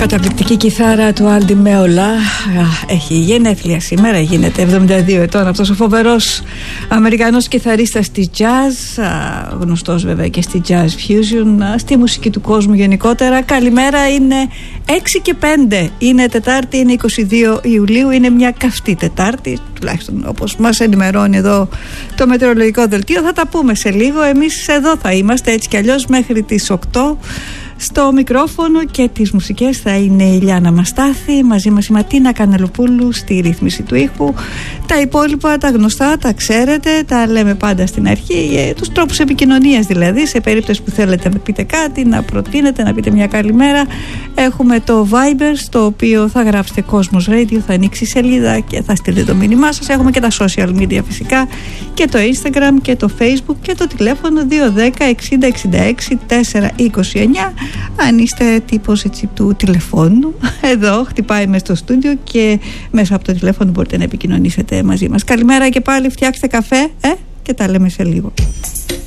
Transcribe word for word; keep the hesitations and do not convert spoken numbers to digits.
Καταπληκτική κιθάρα του Άντι Μέολα. Έχει γενέθλια σήμερα, γίνεται εβδομήντα δύο ετών αυτός ο φοβερός Αμερικανός κιθαρίστας στη jazz, γνωστός βέβαια και στη jazz fusion, στη μουσική του κόσμου γενικότερα. Καλημέρα, είναι έξι και πέντε, είναι Τετάρτη, είναι είκοσι δύο Ιουλίου, είναι μια καυτή Τετάρτη, τουλάχιστον όπως μας ενημερώνει εδώ το μετεωρολογικό δελτίο. Θα τα πούμε σε λίγο, εμείς εδώ θα είμαστε έτσι κι αλλιώς μέχρι τις οκτώ. Στο μικρόφωνο και τις μουσικές θα είναι η Λιάννα Μαστάθη, μαζί μας η Ματίνα Κανελοπούλου στη ρύθμιση του ήχου. Τα υπόλοιπα, τα γνωστά, τα ξέρετε, τα λέμε πάντα στην αρχή, τους τρόπους επικοινωνίας δηλαδή, σε περίπτωση που θέλετε να πείτε κάτι, να προτείνετε, να πείτε μια καλημέρα. Έχουμε το Viber, στο οποίο θα γράψετε Cosmos Radio, θα ανοίξει η σελίδα και θα στείλετε το μήνυμά σας. Έχουμε και τα social media φυσικά, και το Instagram και το Facebook και το τηλέφωνο δύο ένα μηδέν εξήντα εξήντα έξι τετρακόσια είκοσι εννιά. Αν είστε τύπος έτσι του τηλεφώνου, εδώ χτυπάει μέσα στο στούντιο και μέσα από το τηλέφωνο μπορείτε να επικοινωνήσετε μαζί μας. Καλημέρα και πάλι, φτιάξτε καφέ ε, και τα λέμε σε λίγο.